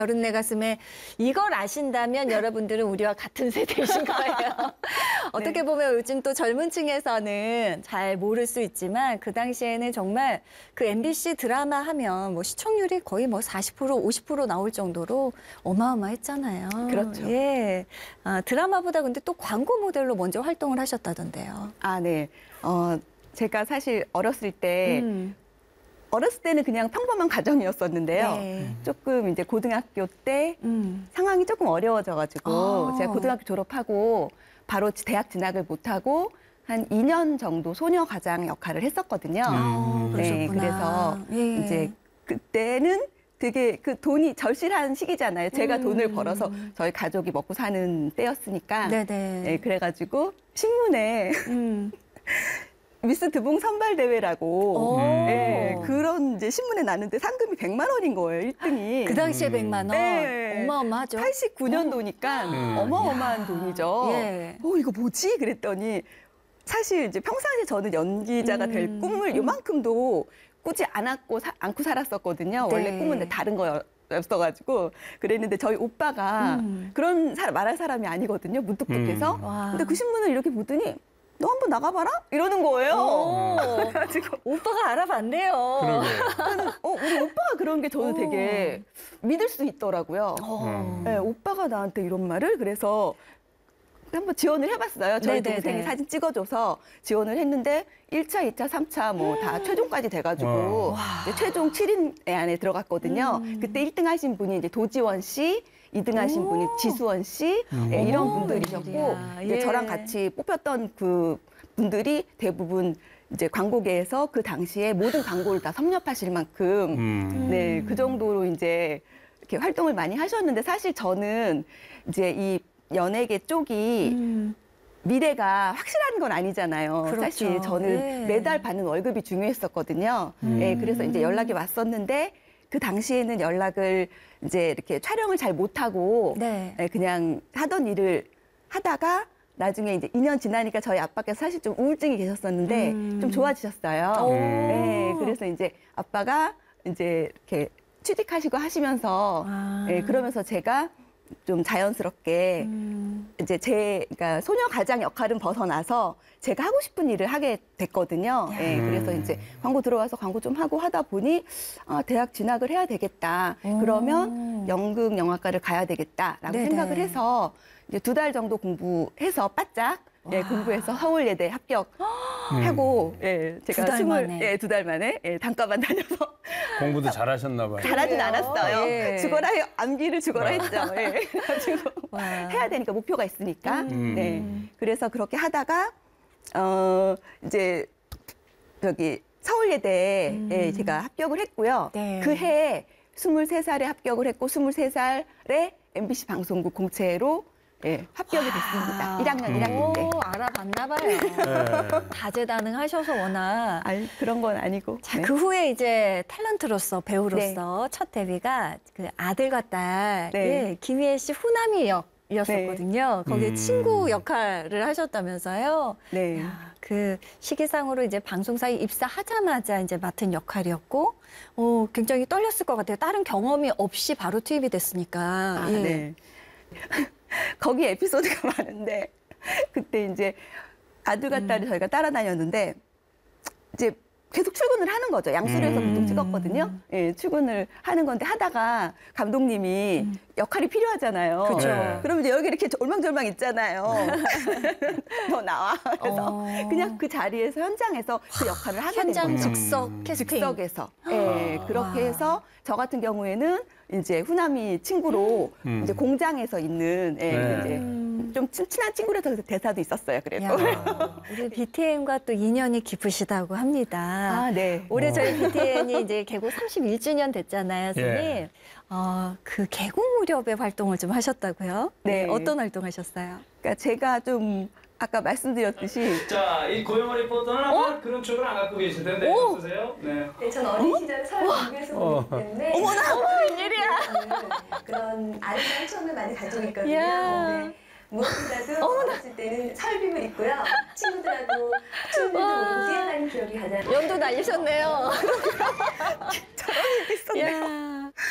어른네 가슴에 이걸 아신다면 여러분들은 우리와 같은 세대이신 거예요. 어떻게 보면 요즘 또 젊은 층에서는 잘 모를 수 있지만 그 당시에는 정말 그 MBC 드라마 하면 뭐 시청률이 거의 뭐 40%, 50% 나올 정도로 어마어마했잖아요. 그렇죠. 예. 드라마보다 근데 또 광고 모델로 먼저 활동을 하셨다던데요. 아, 네. 제가 사실 어렸을 때는 그냥 평범한 가정이었었는데요. 네. 조금 이제 고등학교 때 상황이 조금 어려워져가지고 제가 고등학교 졸업하고 바로 대학 진학을 못하고 한 2년 정도 소녀 가장 역할을 했었거든요. 네, 그래서 예. 이제 그때는 되게 그 돈이 절실한 시기잖아요. 제가 돈을 벌어서 저희 가족이 먹고 사는 때였으니까. 네네. 네, 그래가지고 신문에 미스 드봉 선발 대회라고 네, 그런 이제 신문에 났는데 상금이 100만 원인 거예요, 1등이. 그 당시에 100만 원. 네. 어마어마하죠. 89년도니까 어마어마한 돈이죠. 예. 이거 뭐지? 그랬더니 사실 이제 평상시에 저는 연기자가 될 꿈을 요만큼도 꾸지 않고 살았었거든요. 네. 원래 꿈은 다른 거였어가지고 그랬는데 저희 오빠가 그런 말할 사람이 아니거든요. 무뚝뚝해서. 근데 그 신문을 이렇게 보더니 너 한번 나가봐라? 이러는 거예요. 그래가지고 오빠가 알아봤네요. 저는 우리 오빠가 그런 게 저는 되게 믿을 수 있더라고요. 네, 오빠가 나한테 이런 말을 그래서 한번 지원을 해봤어요. 저희 네네네. 동생이 사진 찍어줘서 지원을 했는데 1차, 2차, 3차 뭐 다 최종까지 돼가지고 이제 최종 7인 안에 들어갔거든요. 그때 1등 하신 분이 이제 도지원 씨, 2등 하신 분이 지수원 씨 네, 이런 분들이셨고 이제 저랑 같이 뽑혔던 그 분들이 대부분 이제 광고계에서 그 당시에 모든 광고를 다 섭렵하실 만큼 네, 그 정도로 이제 이렇게 활동을 많이 하셨는데 사실 저는 이제 이 연예계 쪽이 미래가 확실한 건 아니잖아요. 그렇죠. 사실 저는 매달 받는 월급이 중요했었거든요. 예, 그래서 이제 연락이 왔었는데 그 당시에는 연락을 이제 이렇게 촬영을 잘 못하고 예, 그냥 하던 일을 하다가 나중에 이제 2년 지나니까 저희 아빠께서 사실 좀 우울증이 계셨었는데 좀 좋아지셨어요. 예, 그래서 이제 아빠가 이제 이렇게 취직하시고 하시면서 예, 그러면서 제가 좀 자연스럽게 이제 그러니까 소녀 가장 역할은 벗어나서 제가 하고 싶은 일을 하게 됐거든요. 예, 그래서 이제 광고 들어와서 광고 좀 하고 하다 보니 대학 진학을 해야 되겠다. 그러면 연극 영화과를 가야 되겠다라고 생각을 해서 이제 2달 정도 공부해서 바짝 공부해서 서울예대 합격하고 제가 2달 만에 단과반 다녀서 공부도 잘하셨나 봐요. 잘하진 않았어요. 죽어라 암기를 죽어라 했죠. 그래가지고 해야 되니까 목표가 있으니까. 네. 그래서 그렇게 하다가 이제 저기 서울예대에 제가 합격을 했고요. 그 해에 23살에 합격을 했고 23살에 MBC 방송국 공채로 합격이 됐습니다. 1학년 때. 알아봤나 봐요. 다재다능하셔서 워낙. 그런 건 아니고. 자, 그 후에 이제 탤런트로서 배우로서 첫 데뷔가 그 아들과 딸 김희애 씨 후남이 역이었었거든요. 거기에 친구 역할을 하셨다면서요. 네. 야, 그 시기상으로 이제 방송사에 입사하자마자 이제 맡은 역할이었고, 굉장히 떨렸을 것 같아요. 다른 경험이 없이 바로 투입이 됐으니까. 네. 거기 에피소드가 많은데 그때 이제 아들과 딸이 저희가 따라다녔는데 이제 계속 출근을 하는 거죠. 양수리에서 보통 찍었거든요. 예, 출근을 하는 건데 하다가 감독님이 역할이 필요하잖아요. 그렇죠. 그러면 이제 여기 이렇게 얼망졸망 있잖아요. 너 나와. 그래서 그냥 그 자리에서 현장에서 그 역할을 하게 된 거예요. 현장 즉석 캐스팅. 즉석에서. 예, 그렇게 해서 저 같은 경우에는 이제 후남이 친구로 이제 공장에서 있는 이제 좀 친한 친구라서 대사도 있었어요. 그래도. 우리 BTN과 또 인연이 깊으시다고 합니다. 네. 올해 저희 BTN이 이제 개국 31주년 됐잖아요, 선생님. 그 개국 무렵에 활동을 좀 하셨다고요? 네. 어떤 활동 하셨어요? 그러니까 제가 좀 아까 말씀드렸듯이 자, 이 고영호 리포터는 아마 그런 추억을 안 갖고 계실 텐데 어떠세요? 네. 전 어린 시절 서울공부에서 보기 때문에 어머나, 웬일이야. 그런 아름다운 추억을 많이 가지고 있거든요. 이야. 네. 무엇보다도 어렸을 때는 설빔을 입고요. 친구들하고 춤을 보고 뛰어다니는 기억이 가장 연도 날리셨네요. 저런 일이 있었네요.